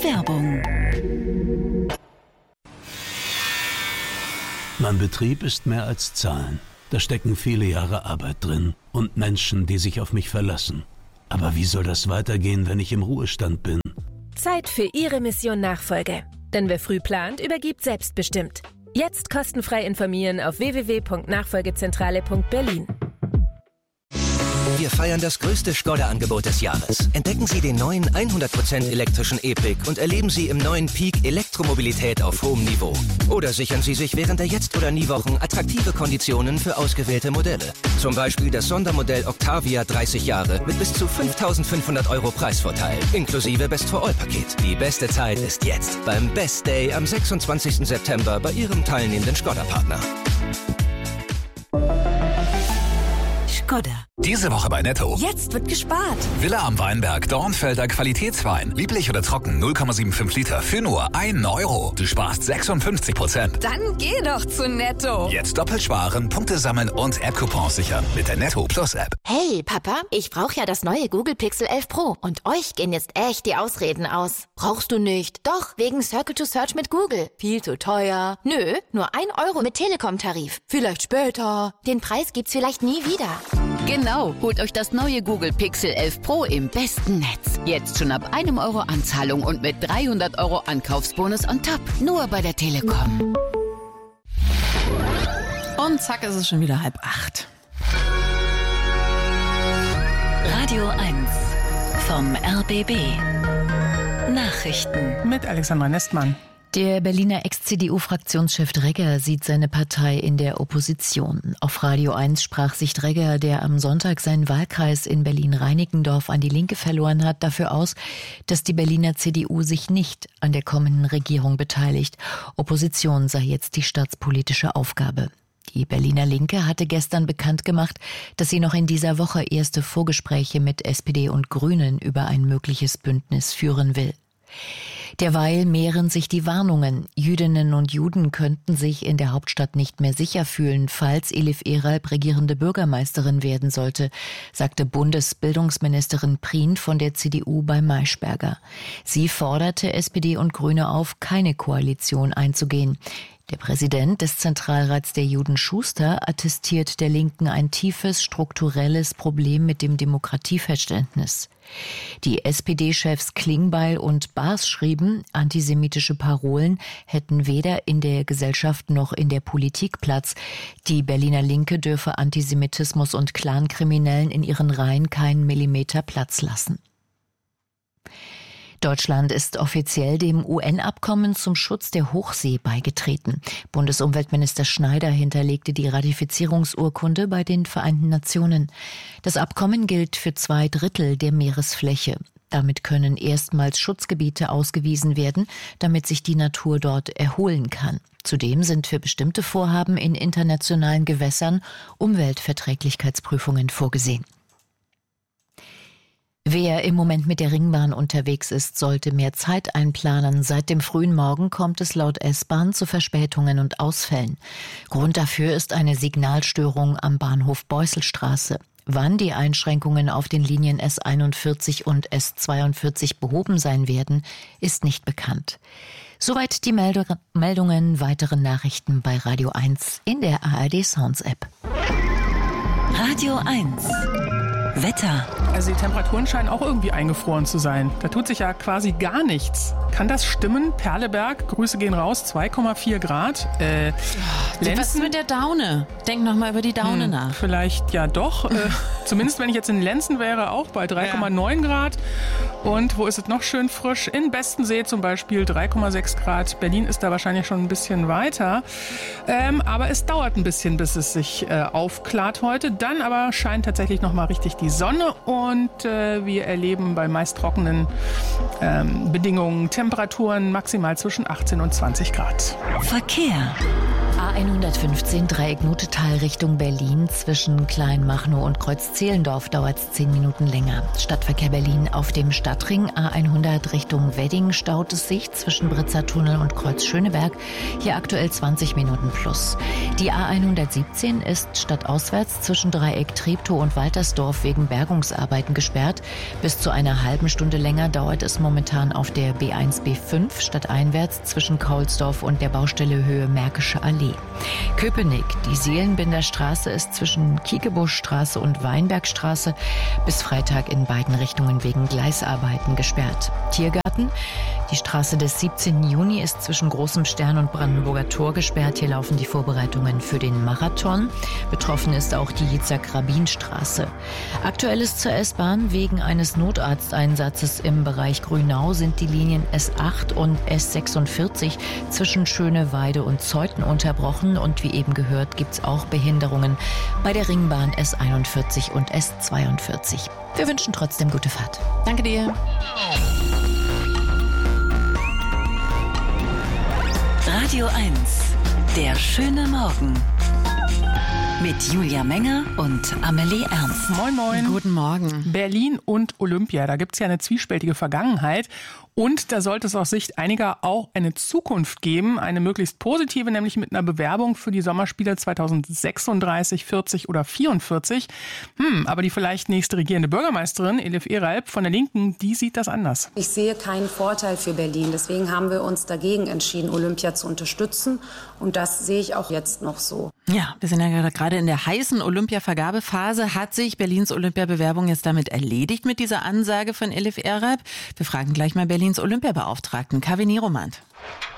Werbung. Mein Betrieb ist mehr als Zahlen. Da stecken viele Jahre Arbeit drin und Menschen, die sich auf mich verlassen. Aber wie soll das weitergehen, wenn ich im Ruhestand bin? Zeit für Ihre Mission Nachfolge. Denn wer früh plant, übergibt selbstbestimmt. Jetzt kostenfrei informieren auf www.nachfolgezentrale.berlin. Wir feiern das größte Škoda-Angebot des Jahres. Entdecken Sie den neuen 100% elektrischen E-Pick und erleben Sie im neuen Peak Elektromobilität auf hohem Niveau. Oder sichern Sie sich während der Jetzt- oder Nie-Wochen attraktive Konditionen für ausgewählte Modelle. Zum Beispiel das Sondermodell Octavia 30 Jahre mit bis zu 5.500 € Preisvorteil, inklusive Best-for-All-Paket. Die beste Zeit ist jetzt beim Best Day am 26. September bei Ihrem teilnehmenden Škoda-Partner. Škoda. Diese Woche bei Netto. Jetzt wird gespart. Villa am Weinberg, Dornfelder Qualitätswein. Lieblich oder trocken, 0,75 Liter für nur 1 €. Du sparst 56%. Dann geh doch zu Netto. Jetzt doppelt sparen, Punkte sammeln und App-Coupons sichern mit der Netto Plus App. Hey, Papa, ich brauche ja das neue Google Pixel 11 Pro. Und euch gehen jetzt echt die Ausreden aus. Brauchst du nicht. Doch, wegen Circle to Search mit Google. Viel zu teuer. Nö, nur 1 € mit Telekom-Tarif. Vielleicht später. Den Preis gibt's vielleicht nie wieder. Genau, holt euch das neue Google Pixel 11 Pro im besten Netz. Jetzt schon ab 1 € Anzahlung und mit 300 € Ankaufsbonus on top. Nur bei der Telekom. Und zack, ist es schon wieder 7:30. Radio 1 vom RBB. Nachrichten Mit Alexandra Nestmann. Der Berliner Ex-CDU-Fraktionschef Dregger sieht seine Partei in der Opposition. Auf Radio 1 sprach sich Dregger, der am Sonntag seinen Wahlkreis in Berlin-Reinickendorf an die Linke verloren hat, dafür aus, dass die Berliner CDU sich nicht an der kommenden Regierung beteiligt. Opposition sei jetzt die staatspolitische Aufgabe. Die Berliner Linke hatte gestern bekannt gemacht, dass sie noch in dieser Woche erste Vorgespräche mit SPD und Grünen über ein mögliches Bündnis führen will. Derweil mehren sich die Warnungen. Jüdinnen und Juden könnten sich in der Hauptstadt nicht mehr sicher fühlen, falls Elif Eralp regierende Bürgermeisterin werden sollte, sagte Bundesbildungsministerin Prien von der CDU bei Maischberger. Sie forderte SPD und Grüne auf, keine Koalition einzugehen. Der Präsident des Zentralrats der Juden, Schuster, attestiert der Linken ein tiefes, strukturelles Problem mit dem Demokratieverständnis. Die SPD-Chefs Klingbeil und Baas schrieben, antisemitische Parolen hätten weder in der Gesellschaft noch in der Politik Platz. Die Berliner Linke dürfe Antisemitismus und Clankriminellen in ihren Reihen keinen Millimeter Platz lassen. Deutschland ist offiziell dem UN-Abkommen zum Schutz der Hochsee beigetreten. Bundesumweltminister Schneider hinterlegte die Ratifizierungsurkunde bei den Vereinten Nationen. Das Abkommen gilt für 2/3 der Meeresfläche. Damit können erstmals Schutzgebiete ausgewiesen werden, damit sich die Natur dort erholen kann. Zudem sind für bestimmte Vorhaben in internationalen Gewässern Umweltverträglichkeitsprüfungen vorgesehen. Wer im Moment mit der Ringbahn unterwegs ist, sollte mehr Zeit einplanen. Seit dem frühen Morgen kommt es laut S-Bahn zu Verspätungen und Ausfällen. Grund dafür ist eine Signalstörung am Bahnhof Beusselstraße. Wann die Einschränkungen auf den Linien S41 und S42 behoben sein werden, ist nicht bekannt. Soweit die Meldungen. Weitere Nachrichten bei Radio 1 in der ARD Sounds App. Radio 1 Wetter. Also die Temperaturen scheinen auch irgendwie eingefroren zu sein. Da tut sich ja quasi gar nichts. Kann das stimmen? Perleberg, Grüße gehen raus, 2,4 Grad. Was ist mit der Daune? Denk noch mal über die Daune nach. Vielleicht ja doch. Zumindest wenn ich jetzt in Lenzen wäre, auch bei 3,9 Grad. Und wo ist es noch schön frisch? In Bestensee zum Beispiel 3,6 Grad. Berlin ist da wahrscheinlich schon ein bisschen weiter. Aber es dauert ein bisschen, bis es sich aufklart heute. Dann aber scheint tatsächlich noch mal richtig die Sonne und wir erleben bei meist trockenen Bedingungen Temperaturen maximal zwischen 18 und 20 Grad. Verkehr. A115 Dreieck Mutetal Richtung Berlin. Zwischen Kleinmachnow und Kreuz-Zehlendorf dauert es 10 Minuten länger. Stadtverkehr Berlin auf dem Stadtring. A100 Richtung Wedding staut es sich zwischen Britzer Tunnel und Kreuz Schöneberg. Hier aktuell 20 Minuten plus. Die A117 ist stadtauswärts zwischen Dreieck Treptow und Waltersdorf wegen Bergungsarbeiten gesperrt. Bis zu einer halben Stunde länger dauert es momentan auf der B1 B5 stadteinwärts zwischen Kaulsdorf und der Baustelle Höhe Märkische Allee. Köpenick, die Seelenbinderstraße ist zwischen Kiekebuschstraße und Weinbergstraße bis Freitag in beiden Richtungen wegen Gleisarbeiten gesperrt. Tiergarten, die Straße des 17. Juni ist zwischen Großem Stern und Brandenburger Tor gesperrt. Hier laufen die Vorbereitungen für den Marathon. Betroffen ist auch die Yitzhak-Rabin-Straße. Aktuelles zur S-Bahn. Wegen eines Notarzteinsatzes im Bereich Grünau sind die Linien S8 und S46 zwischen Schöneweide und Zeuthen unterbrochen. Und wie eben gehört, gibt es auch Behinderungen bei der Ringbahn S41 und S42. Wir wünschen trotzdem gute Fahrt. Danke dir. Radio 1, der schöne Morgen. Mit Julia Menger und Amelie Ernst. Moin, moin. Guten Morgen. Berlin und Olympia, da gibt's ja eine zwiespältige Vergangenheit. Und da sollte es aus Sicht einiger auch eine Zukunft geben, eine möglichst positive, nämlich mit einer Bewerbung für die Sommerspiele 2036, 40 oder 44. Aber die vielleicht nächste regierende Bürgermeisterin, Elif Eralp von der Linken, die sieht das anders. Ich sehe keinen Vorteil für Berlin. Deswegen haben wir uns dagegen entschieden, Olympia zu unterstützen. Und das sehe ich auch jetzt noch so. Ja, wir sind ja gerade in der heißen Olympia-Vergabephase. Hat sich Berlins Olympia-Bewerbung jetzt damit erledigt mit dieser Ansage von Elif Eralp? Wir fragen gleich mal Berlins Olympiabeauftragten Kaveh Niromand.